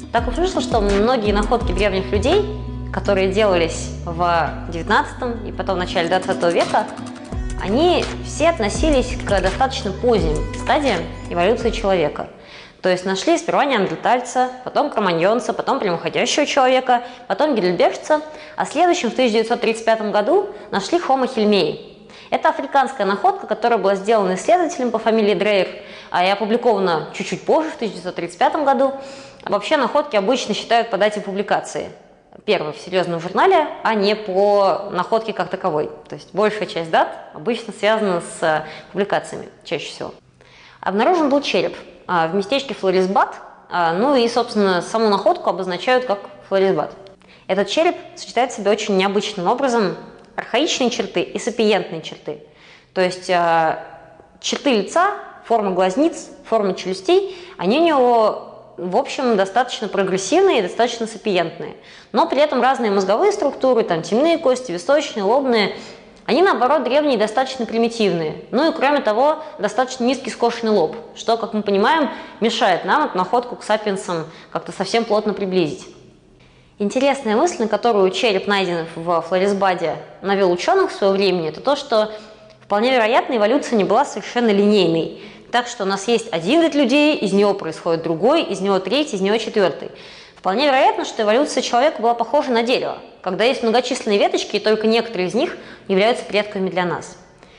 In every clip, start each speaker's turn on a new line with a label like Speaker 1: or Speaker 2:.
Speaker 1: Так уж вышло, что многие находки древних людей, которые делались в 19 и потом в начале 20 века, они все относились к достаточно поздним стадиям эволюции человека. То есть нашли сперва неандертальца, потом кроманьонца, потом прямоходящего человека, потом гейдельбержца, а следующим в 1935 году нашли Homo hellmei. Это африканская находка, которая была сделана исследователем по фамилии Дрейер и опубликована чуть-чуть позже, в 1935 году. Вообще находки обычно считают по дате публикации. Первый в серьезном журнале, а не по находке как таковой. То есть большая часть дат обычно связана с публикациями, чаще всего. Обнаружен был череп в местечке Флорисбад, ну и, собственно, саму находку обозначают как Флорисбад. Этот череп сочетает в себе очень необычным образом архаичные черты и сапиентные черты. То есть черты лица, форма глазниц, форма челюстей, они у него, в общем, достаточно прогрессивные и достаточно сапиентные. Но при этом разные мозговые структуры, там темные кости, височные, лобные, они, наоборот, древние и достаточно примитивные. Ну и, кроме того, достаточно низкий скошенный лоб, что, как мы понимаем, мешает нам эту находку к сапиенсам как-то совсем плотно приблизить. Интересная мысль, на которую череп, найденный в Флорисбаде, навел ученых в свое время, это то, что вполне вероятно эволюция не была совершенно линейной. Так что у нас есть один вид людей, из него происходит другой, из него третий, из него четвертый. Вполне вероятно, что эволюция человека была похожа на дерево, когда есть многочисленные веточки, и только некоторые из них являются предками для нас.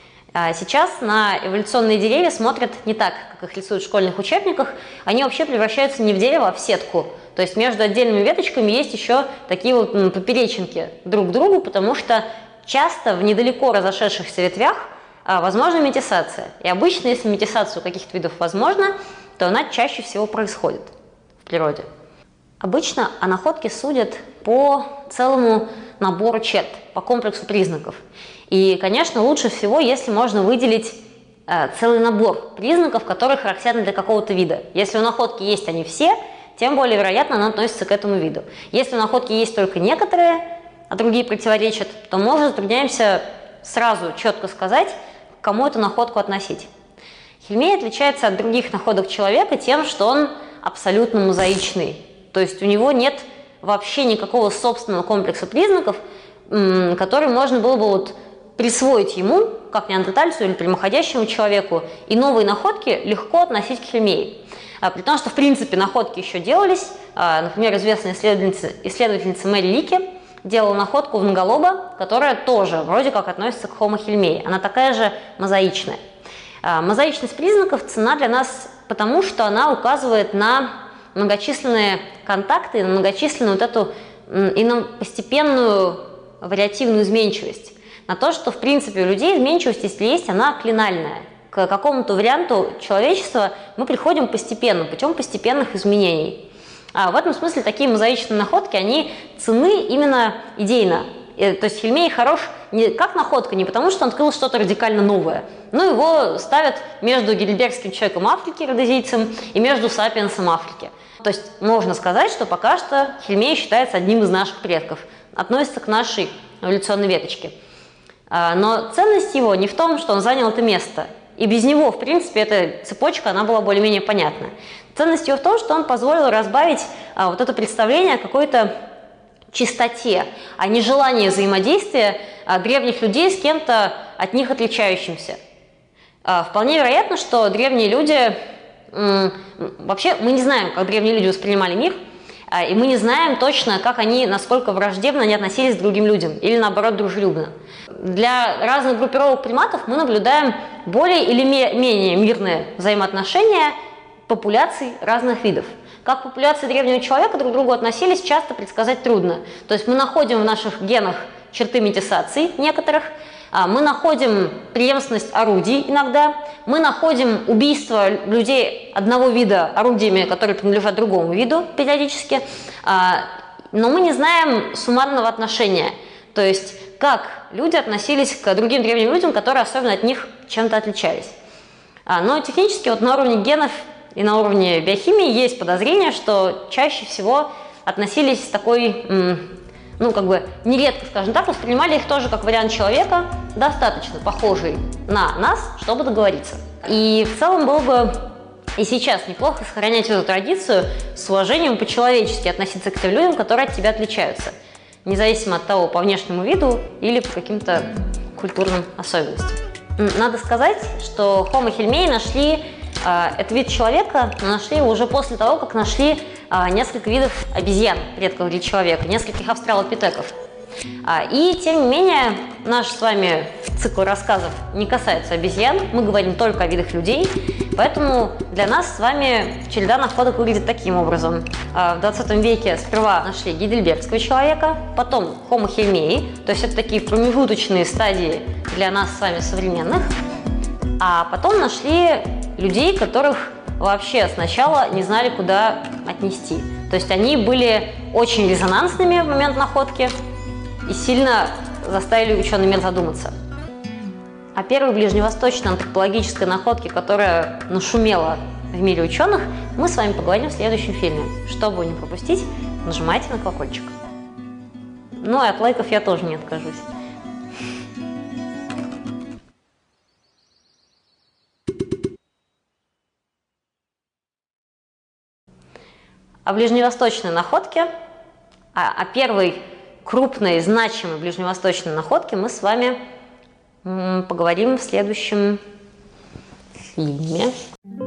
Speaker 1: Сейчас на эволюционные деревья смотрят не так, как их рисуют в школьных учебниках. Они вообще превращаются не в дерево, а в сетку. То есть между отдельными веточками есть еще такие вот поперечинки друг к другу, потому что часто в недалеко разошедшихся ветвях возможна метисация. И обычно, если метисация у каких-то видов возможна, то она чаще всего происходит в природе. Обычно о находке судят по целому набору черт, по комплексу признаков. И, конечно, лучше всего, если можно выделить целый набор признаков, которые характерны для какого-то вида. Если у находки есть они все, тем более вероятно она относится к этому виду. Если у находки есть только некоторые, а другие противоречат, то мы уже затрудняемся сразу четко сказать, к кому эту находку относить. Hellmei отличается от других находок человека тем, что он абсолютно мозаичный. То есть у него нет вообще никакого собственного комплекса признаков, который можно было бы вот присвоить ему, как неандертальцу или прямоходящему человеку, и новые находки легко относить к Hellmei. При том, что в принципе находки еще делались. Например, известная исследовательница Мэри Лики делала находку внголоба, которая тоже вроде как относится к Homo hellmei. Она такая же мозаичная. Мозаичность признаков ценна для нас потому, что она указывает на многочисленные контакты, на многочисленную вот эту и на постепенную вариативную изменчивость. На то, что в принципе у людей изменчивость, если есть, она клинальная. К какому-то варианту человечества мы приходим постепенно, путем постепенных изменений. В этом смысле такие мозаичные находки, они ценны именно идейно. То есть Hellmei хорош не как находка, не потому что он открыл что-то радикально новое, но его ставят между гейдельбергским человеком Африки, родозийцем, и между сапиенсом Африки. То есть можно сказать, что пока что Hellmei считается одним из наших предков, относится к нашей эволюционной веточке. Но ценность его не в том, что он занял это место. И без него, в принципе, эта цепочка, она была более-менее понятна. Ценность его в том, что он позволил разбавить вот это представление о какой-то чистоте, а не желании взаимодействия древних людей с кем-то от них отличающимся. Вполне вероятно, что древние люди... Вообще, мы не знаем, как древние люди воспринимали мир, и мы не знаем точно, как они, насколько враждебно они относились к другим людям, или наоборот дружелюбно. Для разных группировок приматов мы наблюдаем более или менее мирные взаимоотношения популяций разных видов. Как популяции древнего человека друг к другу относились, часто предсказать трудно. То есть мы находим в наших генах черты метисации некоторых, мы находим преемственность орудий иногда, мы находим убийство людей одного вида орудиями, которые принадлежат другому виду периодически, но мы не знаем суммарного отношения, то есть как люди относились к другим древним людям, которые особенно от них чем-то отличались. Но технически вот на уровне генов и на уровне биохимии есть подозрение, что чаще всего относились с такой... нередко, скажем так, воспринимали их тоже как вариант человека, достаточно похожий на нас, чтобы договориться. И в целом было бы И сейчас неплохо сохранять эту традицию с уважением по-человечески относиться к тем людям, которые от тебя отличаются, независимо от того, по внешнему виду или по каким-то культурным особенностям. Надо сказать, что Homo hellmei нашли этот вид человека, но нашли его уже после того, как нашли несколько видов обезьян, предков для человека, нескольких австралопитеков. И тем не менее, наш с вами цикл рассказов не касается обезьян, мы говорим только о видах людей, поэтому для нас с вами череда находок выглядит таким образом. В 20 веке сперва нашли гейдельбергского человека, потом Homo hellmei, то есть это такие промежуточные стадии для нас с вами современных, а потом нашли людей, которых вообще сначала не знали, куда отнести. То есть они были очень резонансными в момент находки и сильно заставили ученый мир задуматься. О первой ближневосточной антропологической находке, которая нашумела в мире ученых, мы с вами поговорим в следующем фильме. Чтобы не пропустить, нажимайте на колокольчик. Ну и от лайков я тоже не откажусь. О ближневосточной находке, о первой крупной, значимой ближневосточной находке мы с вами поговорим в следующем фильме.